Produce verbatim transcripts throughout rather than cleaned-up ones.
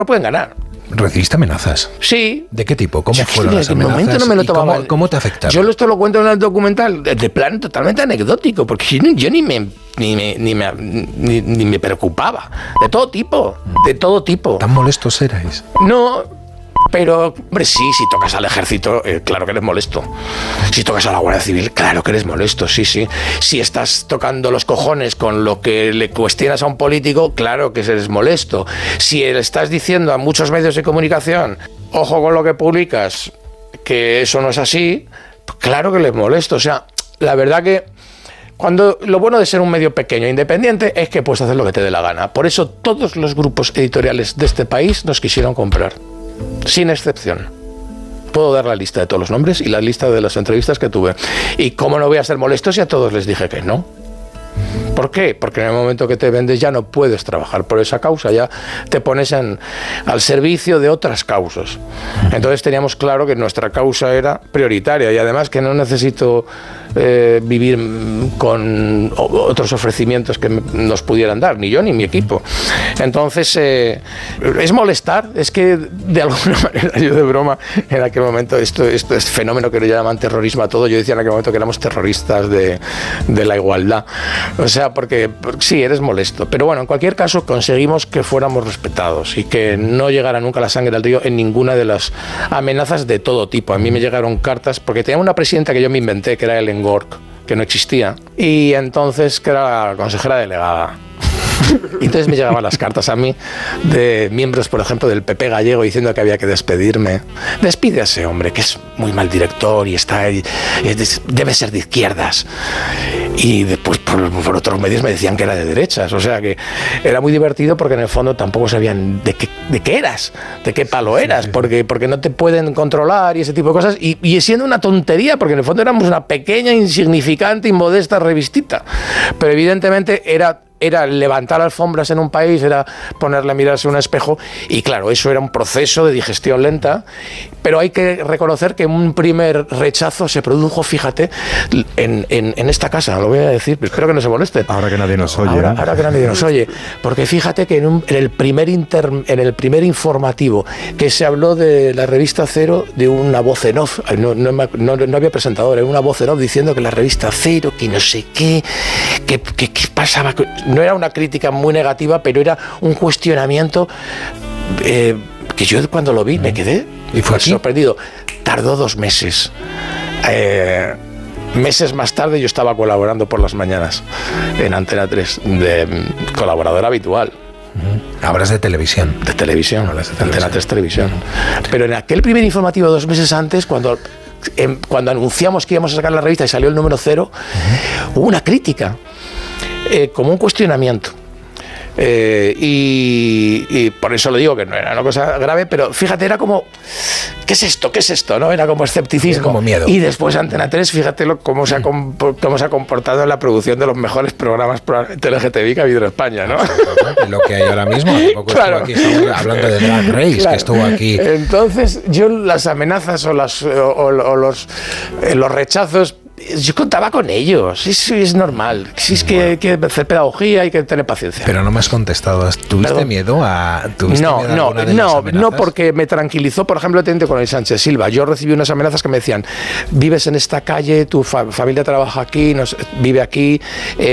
no pueden ganar. ¿Recibiste amenazas? Sí. ¿De qué tipo? ¿Cómo Yo, fueron las en amenazas? momento no me lo tomaba. ¿Cómo, ¿Cómo te afectaron? Yo esto lo cuento en el documental de plan totalmente anecdótico, porque yo, yo ni, me, ni, me, ni, me, ni, ni me preocupaba. De todo tipo, de todo tipo. ¿Tan molestos erais? No... Pero, hombre, sí, si tocas al ejército, eh, claro que eres molesto. Si tocas a la Guardia Civil, claro que eres molesto, sí, sí. Si estás tocando los cojones con lo que le cuestionas a un político, claro que eres molesto. Si le estás diciendo a muchos medios de comunicación, ojo con lo que publicas, que eso no es así, claro que les molesto. O sea, la verdad que... Cuando lo bueno de ser un medio pequeño e independiente es que puedes hacer lo que te dé la gana. Por eso todos los grupos editoriales de este país nos quisieron comprar. Sin excepción. Puedo dar la lista de todos los nombres y la lista de las entrevistas que tuve. Y cómo no voy a ser molesto si a todos les dije que no. ¿Por qué? Porque en el momento que te vendes ya no puedes trabajar por esa causa, ya te pones en, al servicio de otras causas. Entonces teníamos claro que nuestra causa era prioritaria y además que no necesito eh, vivir con otros ofrecimientos que nos pudieran dar, ni yo ni mi equipo. Entonces eh, es molestar, es que de alguna manera yo de broma en aquel momento, esto, esto es fenómeno que le llaman terrorismo a todo, yo decía en aquel momento que éramos terroristas de, de la igualdad. O sea, porque, porque sí, eres molesto. Pero bueno, en cualquier caso conseguimos que fuéramos respetados y que no llegara nunca la sangre al río en ninguna de las amenazas de todo tipo. A mí me llegaron cartas, porque tenía una presidenta que yo me inventé, que era Ellen Gork, que no existía, y entonces que era la consejera delegada. Y entonces me llegaban las cartas a mí de miembros, por ejemplo, del P P gallego diciendo que había que despedirme. Despide a ese hombre, que es muy mal director y está debe ser de izquierdas. Y después por, por otros medios me decían que era de derechas. O sea que era muy divertido porque en el fondo tampoco sabían de qué, de qué eras, de qué palo eras, porque, porque no te pueden controlar y ese tipo de cosas. Y, y siendo una tontería, porque en el fondo éramos una pequeña, insignificante y modesta revistita. Pero evidentemente era... era levantar alfombras en un país, era ponerle a mirarse un espejo, y claro, eso era un proceso de digestión lenta, pero hay que reconocer que un primer rechazo se produjo, fíjate, en, en, en esta casa, lo voy a decir, espero que no se molesten. Ahora que nadie nos oye. Ahora, ¿eh? ahora que nadie nos oye, porque fíjate que en, un, en, el primer inter, en el primer informativo que se habló de la revista Cero, de una voz en off, no, no, no, no había presentador, era una voz en off diciendo que la revista Cero, que no sé qué, que, que, que pasaba... No era una crítica muy negativa, pero era un cuestionamiento eh, que yo cuando lo vi me quedé ¿Y fue sorprendido. Tardó dos meses. Eh, meses más tarde yo estaba colaborando por las mañanas en Antena tres, de um, colaborador habitual. Uh-huh. Hablas de televisión. De televisión, Hablas de televisión. Antena tres Televisión. Pero en aquel primer informativo dos meses antes, cuando... En, cuando anunciamos que íbamos a sacar la revista y salió el número cero, uh-huh. hubo una crítica, eh, como un cuestionamiento. Eh, y, y por eso lo digo, que no era una cosa grave, pero fíjate, era como, ¿qué es esto? ¿Qué es esto? ¿No? Era como escepticismo. Era como miedo. Y después Antena tres, fíjate lo, cómo, se ha, cómo se ha comportado en la producción de los mejores programas probablemente L G T B que ha habido en España, ¿no? Lo que hay ahora mismo. Tampoco claro. estuvo aquí, estamos hablando de Drag Race, claro. que estuvo aquí. Entonces, yo las amenazas o, las, o, o, o los, eh, los rechazos, yo contaba con ellos, eso es normal. Si es que hay que hacer pedagogía, hay que tener paciencia. Pero no me has contestado. ¿Tuviste Perdón. miedo a.? ¿tuviste no, miedo a no, alguna de no, las amenazas? no, porque me tranquilizó, por ejemplo, el teniente coronel Sánchez Silva. Yo recibí unas amenazas que me decían: vives en esta calle, tu fa- familia trabaja aquí, nos, vive aquí,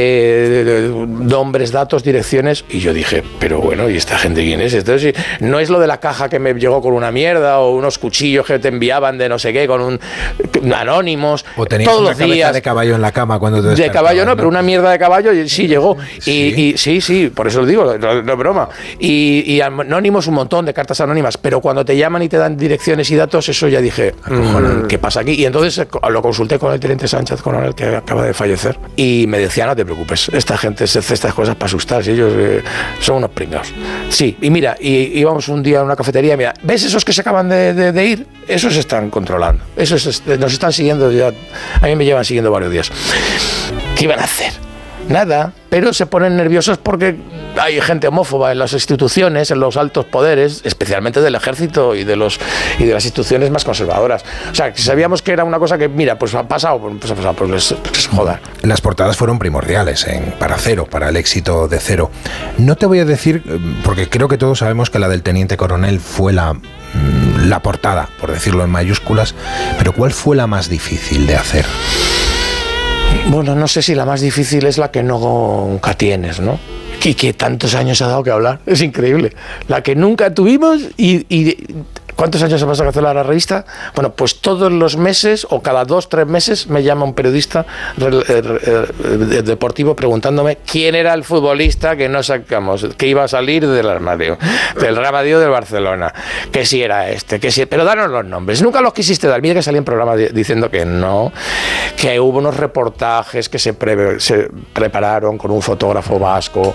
eh, nombres, datos, direcciones. Y yo dije, pero bueno, ¿y esta gente quién es? Entonces, no es lo de la caja que me llegó con una mierda o unos cuchillos que te enviaban de no sé qué, con un anónimos. O tenías todos una los cabeza días de caballo en la cama cuando te de caballo no, ¿no? Pero una mierda de caballo sí llegó. Sí. Y, y sí, sí, por eso lo digo, no, no es broma. Y, y anónimos, un montón de cartas anónimas, pero cuando te llaman y te dan direcciones y datos, eso ya dije, mmm, ¿qué pasa aquí? Y entonces lo consulté con el teniente Sánchez Coronel, que acaba de fallecer, y me decía, no te preocupes, esta gente se hace estas cosas para asustar, si ellos eh, son unos pringados. Sí, y mira, y, íbamos un día a una cafetería, y mira, ¿ves esos que se acaban de, de, de ir? Esos se están controlando, esos nos están siguiendo ya, a mí me llevan siguiendo varios días. ¿Qué iban a hacer? nada, pero se ponen nerviosos porque hay gente homófoba en las instituciones, en los altos poderes, especialmente del ejército y de los y de las instituciones más conservadoras. O sea, que sabíamos que era una cosa que, mira, pues ha pasado, pues ha pasado, pues les, les jodan. Las portadas fueron primordiales en, para Cero, para el éxito de Cero. No te voy a decir, porque creo que todos sabemos que la del Teniente Coronel fue la, la portada, por decirlo en mayúsculas, pero ¿cuál fue la más difícil de hacer? Bueno, no sé si la más difícil es la que nunca tienes, ¿no? Y que tantos años ha dado que hablar. Es increíble. La que nunca tuvimos y... y ¿cuántos años se pasa a hacer la revista? Bueno, pues todos los meses o cada dos, tres meses me llama un periodista deportivo preguntándome quién era el futbolista que no sacamos, que iba a salir del armario, del Real Madrid o del Barcelona, que si era este, que si... Pero danos los nombres. Nunca los quisiste dar. Mira que salí en programa diciendo que no, que hubo unos reportajes que se, pre se prepararon con un fotógrafo vasco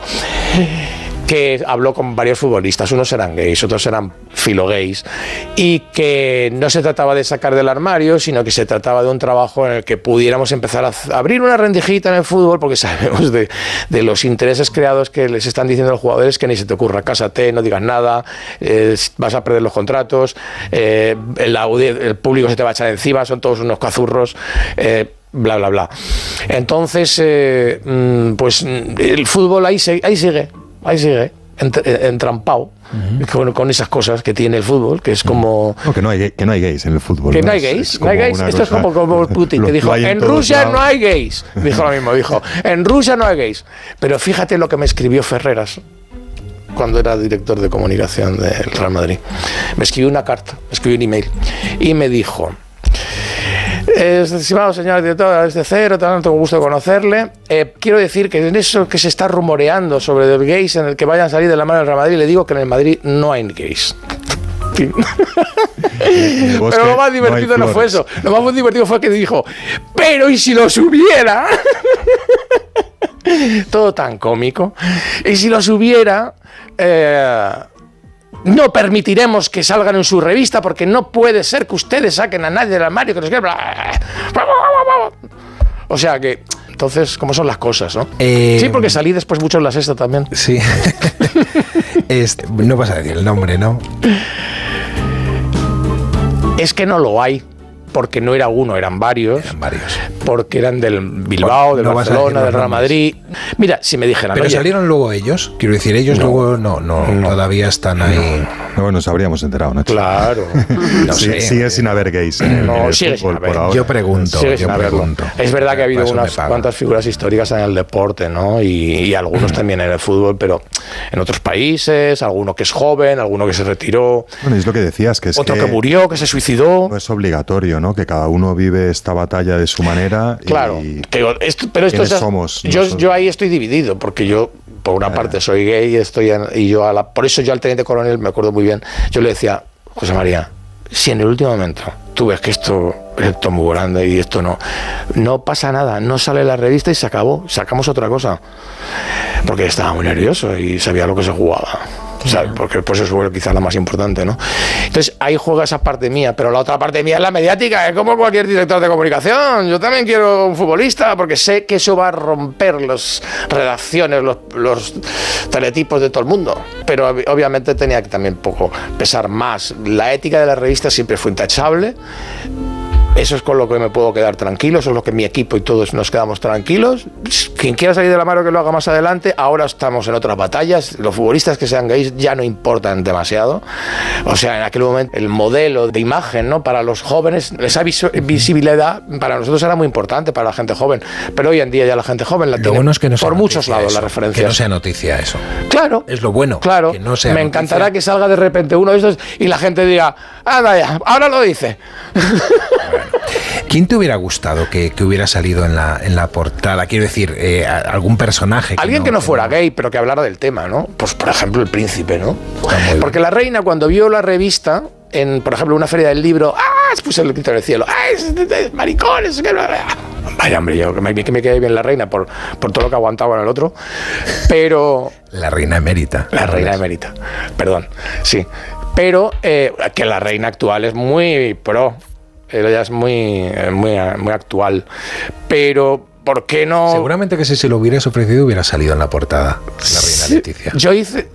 que habló con varios futbolistas, unos eran gays, otros eran filogays, y que no se trataba de sacar del armario, sino que se trataba de un trabajo en el que pudiéramos empezar a abrir una rendijita en el fútbol, porque sabemos de, de los intereses creados que les están diciendo a los jugadores que ni se te ocurra, cásate, no digas nada, eh, vas a perder los contratos, eh, el, el público se te va a echar encima, son todos unos cazurros, eh, bla, bla, bla. Entonces, eh, pues el fútbol ahí, se, ahí sigue. Ahí sigue, entrampado, uh-huh. con, con esas cosas que tiene el fútbol, que es como... No, que, no hay, que no hay gays en el fútbol. Que no, no hay gays, no hay gays. Esto es como, como Putin, que dijo, en Rusia no hay gays. Dijo lo mismo, dijo, en Rusia no hay gays. Pero fíjate lo que me escribió Ferreras cuando era director de comunicación del Real Madrid. Me escribió una carta, me escribió un email, y me dijo... Estimado señor director, desde Cero, tanto gusto de conocerle. Eh, quiero decir que en eso que se está rumoreando sobre los gays en el que vayan a salir de la mano del Real Madrid, le digo que en el Madrid no hay gays. Pero lo más divertido no, no fue eso. Lo más divertido fue que dijo, pero ¿y si los hubiera? Todo tan cómico. Y si los hubiera... Eh, no permitiremos que salgan en su revista porque no puede ser que ustedes saquen a nadie del armario. Que nos... O sea que, entonces, ¿cómo son las cosas, no? Eh... Sí, porque salí después mucho en La Sexta también. Sí. este, no vas a decir el nombre, ¿no? Es que no lo hay. Porque no era uno, eran varios. Eran varios. Porque eran del Bilbao, del no Barcelona, del Real Madrid. Mira, si me dijeran... Pero salieron luego ellos. Quiero decir, ellos no, luego no, no, no, todavía están ahí. No, no nos habríamos enterado, Nacho. Claro. No sí, sé, sigue sin haber gays en el, no, en el sigue fútbol sin haber. por ahora. Yo pregunto, sigue yo pregunto. Es verdad que ha habido unas cuantas figuras históricas en el deporte, ¿no? Y, y algunos mm. también en el fútbol, pero en otros países, alguno que es joven, alguno que se retiró. Bueno, es lo que decías, que es otro que, que murió, que se suicidó. No es obligatorio, ¿no? Que cada uno vive esta batalla de su manera. Claro, y pero esto, pero esto es, somos yo, yo ahí estoy dividido, porque yo, por una parte, soy gay estoy en, y yo a la, por eso yo al teniente coronel, me acuerdo muy bien, yo le decía, José María, si en el último momento tú ves que esto, esto es muy grande y esto no, no pasa nada, no sale la revista y se acabó, sacamos otra cosa, porque estaba muy nervioso y sabía lo que se jugaba. O sea, porque por eso es quizás la más importante, ¿no? Entonces ahí juega esa parte mía, pero la otra parte mía es la mediática, es como cualquier director de comunicación. Yo también quiero un futbolista porque sé que eso va a romper las redacciones, los, los teletipos de todo el mundo. Pero obviamente tenía que también poco pesar más. La ética de la revista siempre fue intachable. Eso es con lo que me puedo quedar tranquilo, eso es lo que mi equipo y todos nos quedamos tranquilos. Quien quiera salir de la mano que lo haga más adelante. Ahora estamos en otras batallas. Los futbolistas que sean gays ya no importan demasiado. O sea, en aquel momento el modelo de imagen, ¿no? Para los jóvenes, esa visibilidad para nosotros era muy importante, para la gente joven. Pero hoy en día ya la gente joven la lo tiene bueno es que no por muchos lados eso, la referencia. Que no sea noticia eso. Claro. Es lo bueno. Claro. Que no sea me noticia. encantará que salga de repente uno de estos y la gente diga, anda ya, ahora lo dice. Bueno. ¿Quién te hubiera gustado que, que hubiera salido en la, en la portada? Quiero decir, eh, algún personaje. Que Alguien no, que no que fuera no... gay, pero que hablara del tema, ¿no? Pues, por ejemplo, el príncipe, ¿no? Porque bien. la reina, cuando vio la revista, en, por ejemplo, una feria del libro, ¡ah! Se puso el grito del cielo, ¡ah! Es, es, es, maricones! Que... Vaya, hombre, yo que me, que me quedé bien la reina por, por todo lo que aguantaba en el otro. Pero. La reina emérita. La reina emérita, perdón, sí. Pero eh, que la reina actual es muy pro. Ella es muy, muy, muy actual, pero ¿por qué no? Seguramente que si se lo hubieras ofrecido hubiera salido en la portada, la reina Leticia. Yo hice...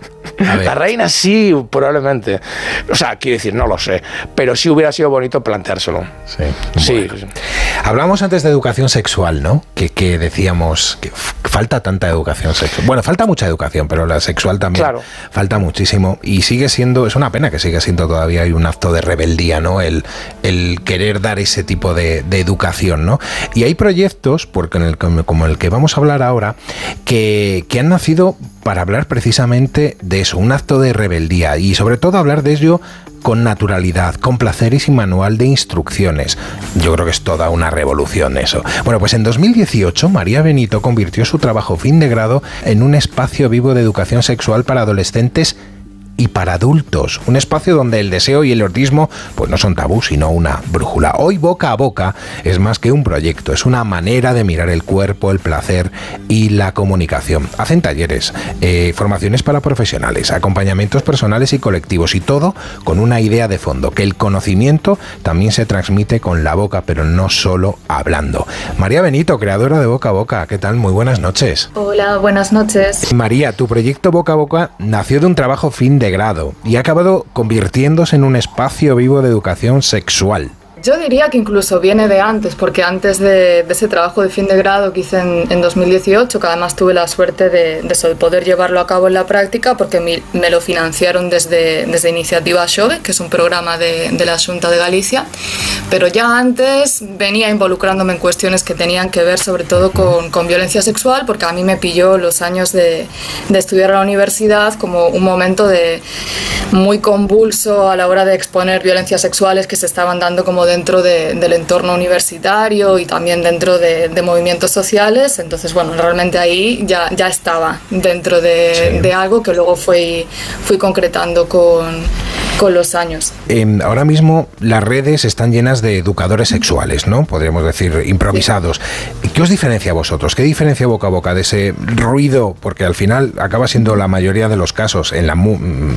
La reina sí, probablemente. O sea, quiero decir, no lo sé. Pero sí hubiera sido bonito planteárselo. Sí. Sí. Bueno. Hablamos antes de educación sexual, ¿no? Que, que decíamos que falta tanta educación sexual. Bueno, falta mucha educación, pero la sexual también claro. falta muchísimo. Y sigue siendo, es una pena que siga siendo todavía hay un acto de rebeldía, ¿no? El, el querer dar ese tipo de, de educación, ¿no? Y hay proyectos, porque en el, como el que vamos a hablar ahora, que, que han nacido para hablar precisamente de eso, un acto de rebeldía y sobre todo hablar de ello con naturalidad, con placer y sin manual de instrucciones. Yo creo que es toda una revolución eso. Bueno, pues en dos mil dieciocho María Benito convirtió su trabajo fin de grado en un espacio vivo de educación sexual para adolescentes y para adultos, un espacio donde el deseo y el erotismo pues no son tabú, sino una brújula. Hoy Boca a Boca es más que un proyecto, es una manera de mirar el cuerpo, el placer y la comunicación. Hacen talleres, eh, formaciones para profesionales, acompañamientos personales y colectivos y todo con una idea de fondo, que el conocimiento también se transmite con la boca, pero no solo hablando. María Benito, creadora de Boca a Boca, ¿qué tal? Muy buenas noches. Hola, buenas noches. María, tu proyecto Boca a Boca nació de un trabajo fin de grado y ha acabado convirtiéndose en un espacio vivo de educación sexual. Yo diría que incluso viene de antes, porque antes de, de ese trabajo de fin de grado que hice en, en dos mil dieciocho, que además tuve la suerte de, de, eso, de poder llevarlo a cabo en la práctica, porque me, me lo financiaron desde, desde Iniciativa Xove, que es un programa de, de la Xunta de Galicia, pero ya antes venía involucrándome en cuestiones que tenían que ver sobre todo con, con violencia sexual, porque a mí me pilló los años de, de estudiar a la universidad como un momento de muy convulso a la hora de exponer violencias sexuales que se estaban dando como dentro de, del entorno universitario y también dentro de, de movimientos sociales. Entonces, bueno, realmente ahí ya, ya estaba dentro de, sí. de algo que luego fui, fui concretando con, con los años. Eh, ahora mismo las redes están llenas de educadores sexuales, ¿no? Podríamos decir improvisados. Sí. ¿Qué os diferencia a vosotros? ¿Qué diferencia Boca a Boca de ese ruido? Porque al final acaba siendo la mayoría de los casos, en la muy,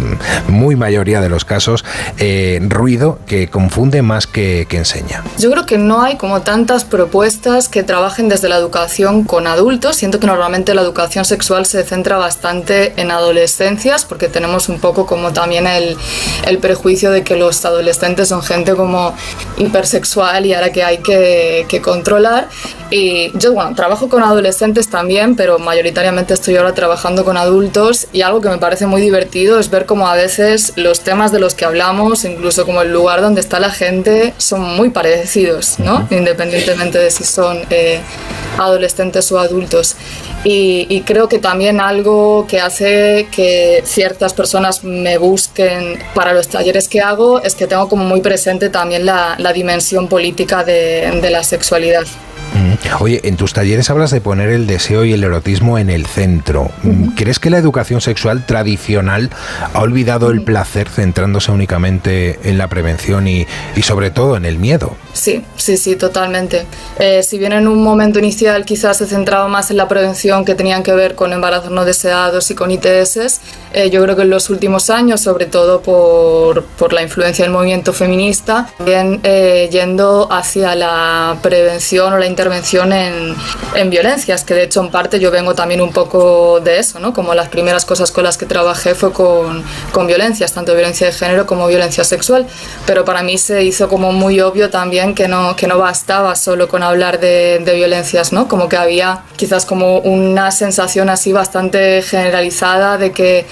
muy mayoría de los casos, eh, ruido que confunde más que que enseña. Yo creo que no hay como tantas propuestas que trabajen desde la educación con adultos. Siento que normalmente la educación sexual se centra bastante en adolescencias, porque tenemos un poco como también el, el prejuicio de que los adolescentes son gente como hipersexual y ahora que hay que, que controlar. Y yo, bueno, trabajo con adolescentes también, pero mayoritariamente estoy ahora trabajando con adultos, y algo que me parece muy divertido es ver cómo a veces los temas de los que hablamos, incluso como el lugar donde está la gente, son muy parecidos, ¿no? Uh-huh. Independientemente de si son eh, adolescentes o adultos. Y, y creo que también algo que hace que ciertas personas me busquen para los talleres que hago es que tengo como muy presente también la, la dimensión política de, de la sexualidad. Oye, en tus talleres hablas de poner el deseo y el erotismo en el centro. ¿Crees que la educación sexual tradicional ha olvidado el placer centrándose únicamente en la prevención y, y sobre todo en el miedo? Sí, sí, sí, totalmente. Eh, si bien en un momento inicial quizás se centraba más en la prevención, que tenían que ver con embarazos no deseados y con I T S, eh, yo creo que en los últimos años, sobre todo por, por la influencia del movimiento feminista, también eh, yendo hacia la prevención o la intervención en, en violencias, que de hecho en parte yo vengo también un poco de eso, ¿no? Como las primeras cosas con las que trabajé fue con, con violencias, tanto violencia de género como violencia sexual, pero para mí se hizo como muy obvio también que no, que no bastaba solo con hablar de, de violencias, ¿no? Como que había quizás como una sensación así bastante generalizada de que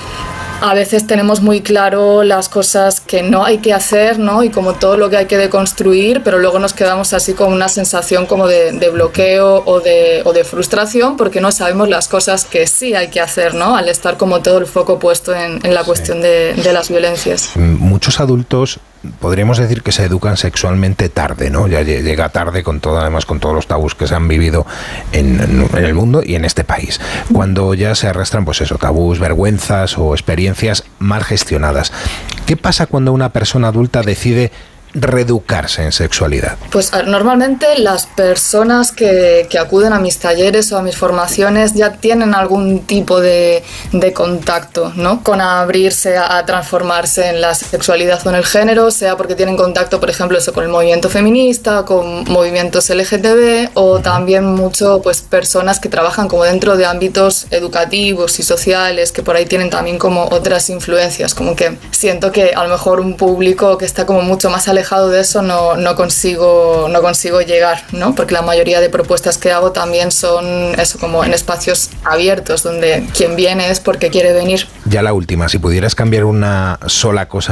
a veces tenemos muy claro las cosas que no hay que hacer, ¿no? Y como todo lo que hay que deconstruir, pero luego nos quedamos así con una sensación como de, de bloqueo o de, o de frustración, porque no sabemos las cosas que sí hay que hacer, ¿no? Al estar como todo el foco puesto en, en la cuestión de, de las violencias. Muchos adultos podríamos decir que se educan sexualmente tarde, ¿no? Ya llega tarde con todo, además con todos los tabús que se han vivido en, en el mundo y en este país. Cuando ya se arrastran, pues eso, tabús, vergüenzas o experiencias mal gestionadas. ¿Qué pasa cuando una persona adulta decide reeducarse en sexualidad? Pues normalmente las personas que, que acuden a mis talleres o a mis formaciones ya tienen algún tipo de, de contacto, ¿no? Con abrirse a, a transformarse en la sexualidad o en el género, sea porque tienen contacto, por ejemplo, eso, con el movimiento feminista, con movimientos L G T B, o también mucho pues personas que trabajan como dentro de ámbitos educativos y sociales, que por ahí tienen también como otras influencias, como que siento que a lo mejor un público que está como mucho más alejado de eso no, no consigo no consigo llegar, ¿no? Porque la mayoría de propuestas que hago también son eso, como en espacios abiertos, donde quien viene es porque quiere venir. Ya la última, si pudieras cambiar una sola cosa